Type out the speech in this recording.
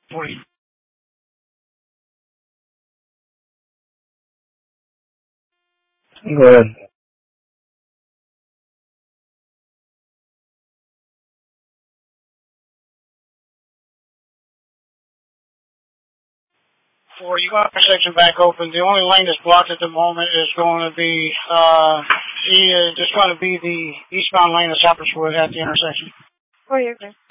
40. Go ahead. For you got intersection back open. The only lane that's blocked at the moment is going to be just going to be the eastbound lane of Cypresswood at the intersection. Oh, you're good.